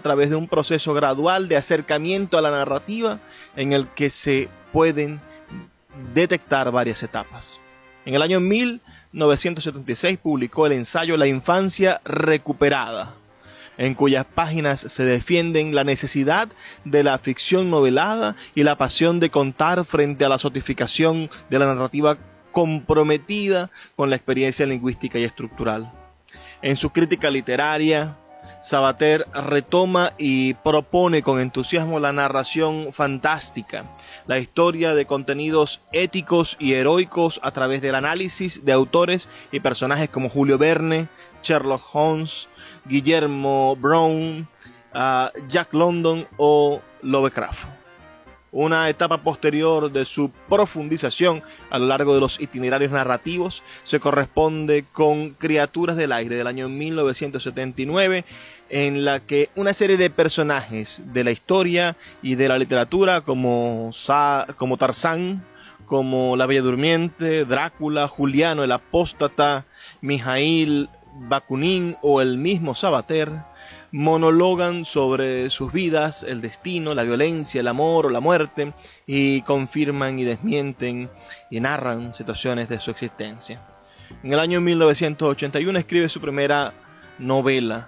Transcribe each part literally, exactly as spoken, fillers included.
través de un proceso gradual de acercamiento a la narrativa en el que se pueden detectar varias etapas. En el año mil novecientos setenta y seis publicó el ensayo La infancia recuperada, en cuyas páginas se defienden la necesidad de la ficción novelada y la pasión de contar frente a la sofisticación de la narrativa comprometida con la experiencia lingüística y estructural. En su crítica literaria, Sabater retoma y propone con entusiasmo la narración fantástica, la historia de contenidos éticos y heroicos a través del análisis de autores y personajes como Julio Verne, Sherlock Holmes, Guillermo Brown, uh, Jack London o Lovecraft. Una etapa posterior de su profundización a lo largo de los itinerarios narrativos se corresponde con Criaturas del Aire del año mil novecientos setenta y nueve, en la que una serie de personajes de la historia y de la literatura como, Sa como Tarzán, como La Bella Durmiente, Drácula, Juliano el Apóstata, Mijaíl Bakunin o el mismo Sabater monologan sobre sus vidas, el destino, la violencia, el amor o la muerte, y confirman y desmienten y narran situaciones de su existencia. En el año mil novecientos ochenta y uno escribe su primera novela,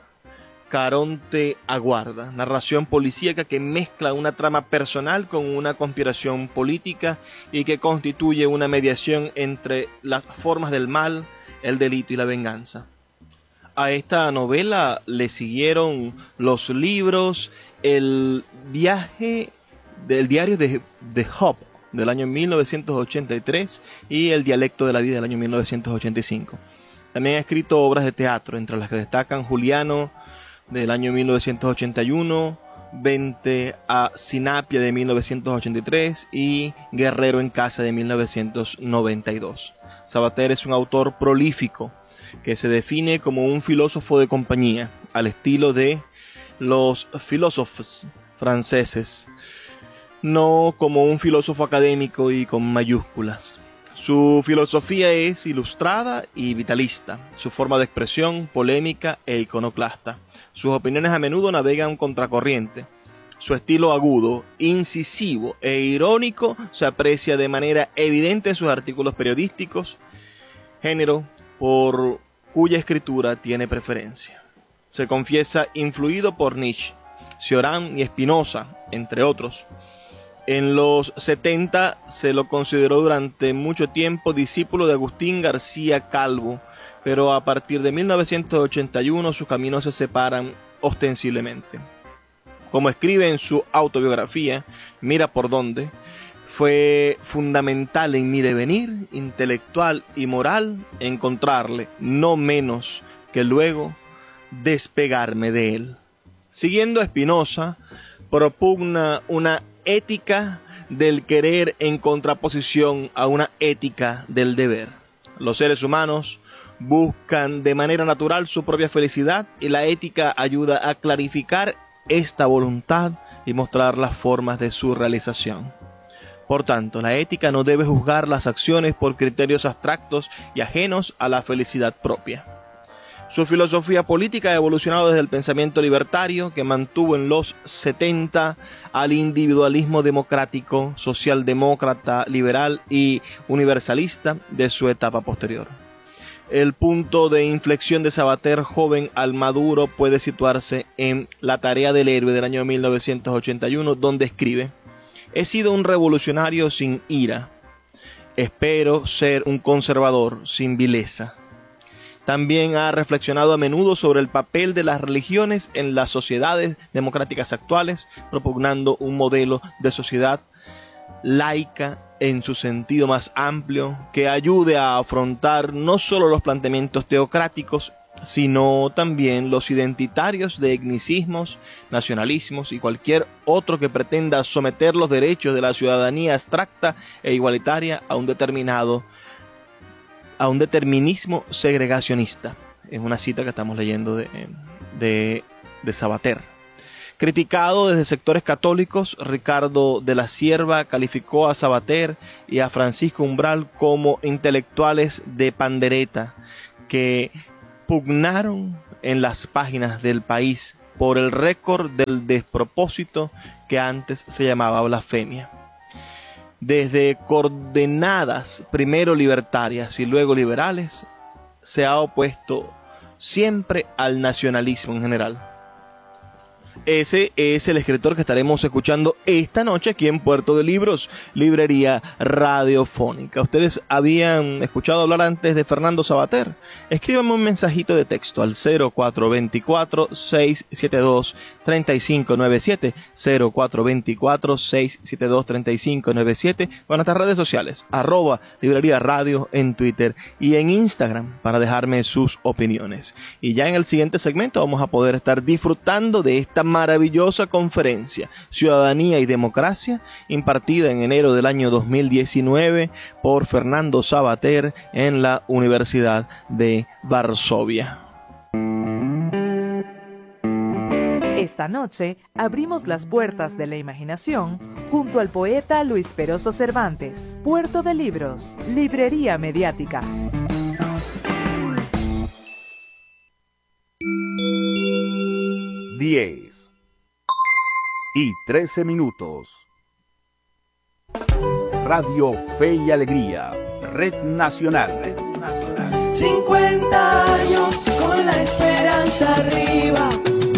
Caronte aguarda, narración policíaca que mezcla una trama personal con una conspiración política y que constituye una mediación entre las formas del mal, el delito y la venganza. A esta novela le siguieron los libros El viaje del diario de, de Job del año mil novecientos ochenta y tres y El dialecto de la vida del año mil novecientos ochenta y cinco. También ha escrito obras de teatro, entre las que destacan Juliano del año mil novecientos ochenta y uno, Vente a Sinapia de mil novecientos ochenta y tres y Guerrero en casa de mil novecientos noventa y dos. Sabater es un autor prolífico que se define como un filósofo de compañía, al estilo de los filósofos franceses, no como un filósofo académico y con mayúsculas. Su filosofía es ilustrada y vitalista, su forma de expresión polémica e iconoclasta. Sus opiniones a menudo navegan contracorriente. Su estilo agudo, incisivo e irónico se aprecia de manera evidente en sus artículos periodísticos, género por cuya escritura tiene preferencia. Se confiesa influido por Nietzsche, Cioran y Spinoza, entre otros. En los setenta se lo consideró durante mucho tiempo discípulo de Agustín García Calvo, pero a partir de mil novecientos ochenta y uno sus caminos se separan ostensiblemente. Como escribe en su autobiografía, Mira por dónde, fue fundamental en mi devenir intelectual y moral encontrarle, no menos que luego despegarme de él. Siguiendo a Spinoza, propugna una ética del querer en contraposición a una ética del deber. Los seres humanos buscan de manera natural su propia felicidad y la ética ayuda a clarificar esta voluntad y mostrar las formas de su realización. Por tanto, la ética no debe juzgar las acciones por criterios abstractos y ajenos a la felicidad propia. Su filosofía política ha evolucionado desde el pensamiento libertario, que mantuvo en los setenta, al individualismo democrático, socialdemócrata, liberal y universalista de su etapa posterior. El punto de inflexión de Sabater, joven al maduro, puede situarse en La tarea del héroe del año mil novecientos ochenta y uno, donde escribe: He sido un revolucionario sin ira. Espero ser un conservador sin vileza. También ha reflexionado a menudo sobre el papel de las religiones en las sociedades democráticas actuales, propugnando un modelo de sociedad laica en su sentido más amplio, que ayude a afrontar no solo los planteamientos teocráticos, sino también los identitarios de etnicismos, nacionalismos y cualquier otro que pretenda someter los derechos de la ciudadanía abstracta e igualitaria a un determinado, a un determinismo segregacionista. Es una cita que estamos leyendo de, de, de Sabater. Criticado desde sectores católicos, Ricardo de la Cierva calificó a Sabater y a Francisco Umbral como intelectuales de pandereta que pugnaron en las páginas del País por el récord del despropósito que antes se llamaba blasfemia. Desde coordenadas primero libertarias y luego liberales, se ha opuesto siempre al nacionalismo en general. Ese es el escritor que estaremos escuchando esta noche aquí en Puerto de Libros, librería radiofónica. ¿Ustedes habían escuchado hablar antes de Fernando Sabater? Escríbame un mensajito de texto al cero cuatro dos cuatro, seis siete dos, tres cinco nueve siete, cero cuatro dos cuatro, seis siete dos, tres cinco nueve siete, o en nuestras redes sociales, arroba librería radio en Twitter y en Instagram, para dejarme sus opiniones. Y ya en el siguiente segmento vamos a poder estar disfrutando de esta maravillosa conferencia Ciudadanía y Democracia, impartida en enero del año dos mil diecinueve por Fernando Sabater en la Universidad de Varsovia. Esta noche abrimos las puertas de la imaginación junto al poeta Luis Peroso Cervantes. Puerto de Libros, librería mediática. diez y trece minutos. Radio Fe y Alegría, Red Nacional. Red Nacional. cincuenta años con la esperanza arriba.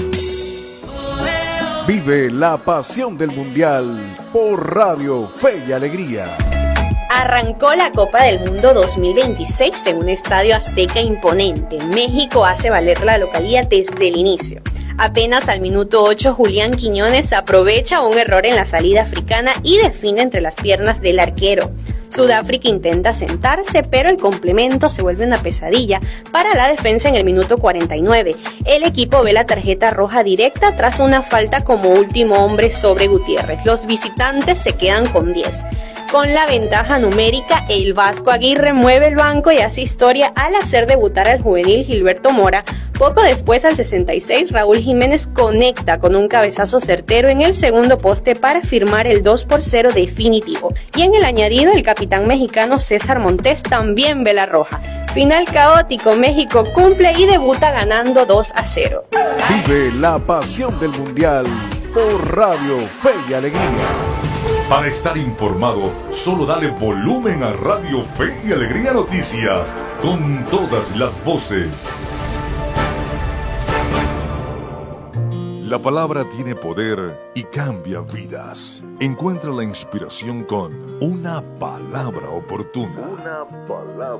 Vive la pasión del Mundial por Radio Fe y Alegría. Arrancó la Copa del Mundo dos mil veintiséis en un estadio azteca imponente. México hace valer la localía desde el inicio. Apenas al minuto ocho, Julián Quiñones aprovecha un error en la salida africana y define entre las piernas del arquero. Sudáfrica intenta sentarse, pero el complemento se vuelve una pesadilla para la defensa en el minuto cuarenta y nueve. El equipo ve la tarjeta roja directa tras una falta como último hombre sobre Gutiérrez. Los visitantes se quedan con diez. Con la ventaja numérica, el Vasco Aguirre mueve el banco y hace historia al hacer debutar al juvenil Gilberto Mora. Poco después, al sesenta y seis, Raúl Jiménez conecta con un cabezazo certero en el segundo poste para firmar el dos por cero definitivo. Y en el añadido, el capitán mexicano César Montes también ve la roja. Final caótico, México cumple y debuta ganando dos a cero. Vive la pasión del Mundial por Radio Fe y Alegría. Para estar informado, solo dale volumen a Radio Fe y Alegría Noticias, con todas las voces. La palabra tiene poder y cambia vidas. Encuentra la inspiración con una palabra oportuna. Una palabra.